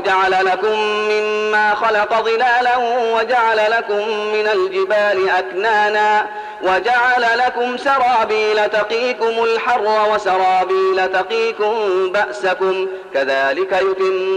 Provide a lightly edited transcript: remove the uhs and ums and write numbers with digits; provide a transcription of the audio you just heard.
وجعل لكم مما خلق ظلالا وجعل لكم من الجبال أكنانا وجعل لكم سرابيل تقيكم الحر وسرابيل تقيكم بأسكم كذلك يتم